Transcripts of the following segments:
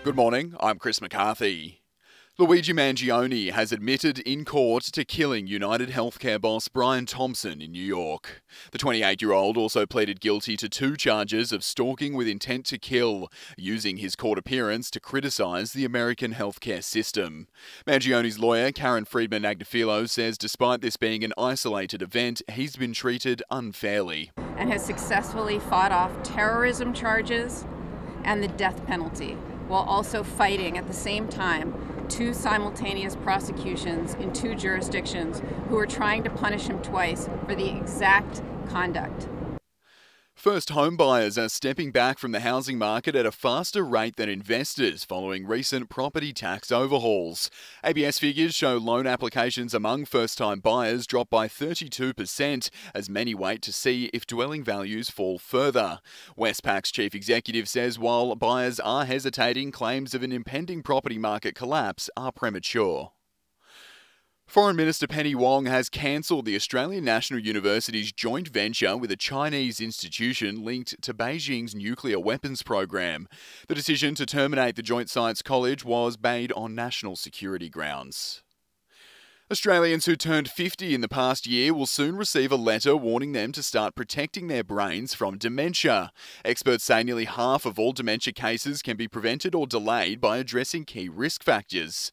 Good morning, I'm Chris McCarthy. Luigi Mangione has admitted in court to killing United Healthcare boss Brian Thompson in New York. The 28-year-old also pleaded guilty to 2 charges of stalking with intent to kill, using his court appearance to criticise the American healthcare system. Mangione's lawyer, Karen Friedman Agnifilo, says despite this being an isolated event, he's been treated unfairly. And has successfully fought off terrorism charges and the death penalty, while also fighting at the same time 2 simultaneous prosecutions in 2 jurisdictions who are trying to punish him twice for the exact conduct. First home buyers are stepping back from the housing market at a faster rate than investors following recent property tax overhauls. ABS figures show loan applications among first-time buyers drop by 32% as many wait to see if dwelling values fall further. Westpac's chief executive says while buyers are hesitating, claims of an impending property market collapse are premature. Foreign Minister Penny Wong has cancelled the Australian National University's joint venture with a Chinese institution linked to Beijing's nuclear weapons program. The decision to terminate the Joint Science College was made on national security grounds. Australians who turned 50 in the past year will soon receive a letter warning them to start protecting their brains from dementia. Experts say nearly half of all dementia cases can be prevented or delayed by addressing key risk factors.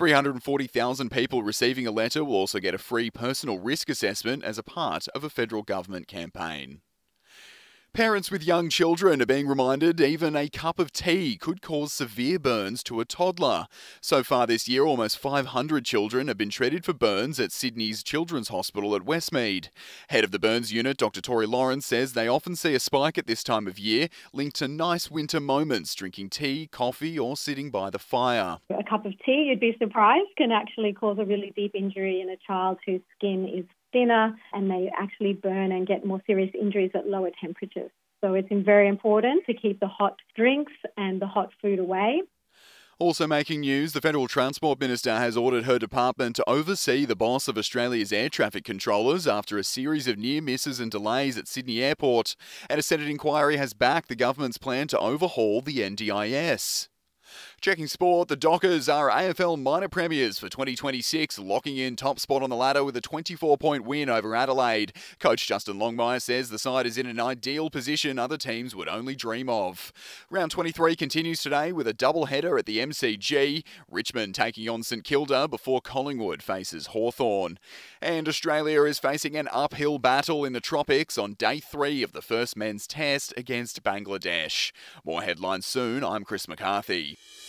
340,000 people receiving a letter will also get a free personal risk assessment as a part of a federal government campaign. Parents with young children are being reminded even a cup of tea could cause severe burns to a toddler. So far this year, almost 500 children have been treated for burns at Sydney's Children's Hospital at Westmead. Head of the burns unit, Dr. Tori Lawrence, says they often see a spike at this time of year linked to nice winter moments, drinking tea, coffee or sitting by the fire. A cup of tea, you'd be surprised, can actually cause a really deep injury in a child whose skin is thinner, and they actually burn and get more serious injuries at lower temperatures. So it's very important to keep the hot drinks and the hot food away. Also making news, the Federal Transport Minister has ordered her department to oversee the boss of Australia's air traffic controllers after a series of near misses and delays at Sydney Airport. And a Senate inquiry has backed the government's plan to overhaul the NDIS. Checking sport, the Dockers are AFL minor premiers for 2026, locking in top spot on the ladder with a 24-point win over Adelaide. Coach Justin Longmire says the side is in an ideal position other teams would only dream of. Round 23 continues today with a double-header at the MCG. Richmond taking on St Kilda before Collingwood faces Hawthorn. And Australia is facing an uphill battle in the tropics on day 3 of the first men's test against Bangladesh. More headlines soon. I'm Chris McCarthy.